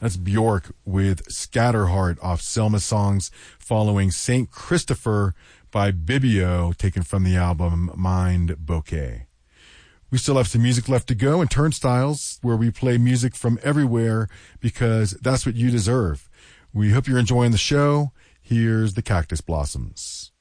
That's Bjork with Scatterheart off Selma Songs, following St. Christopher by Bibio, taken from the album Mind Bouquet. We still have some music left to go in Turnstiles, where we play music from everywhere because that's what you deserve. We hope you're enjoying the show. Here's the Cactus Blossoms.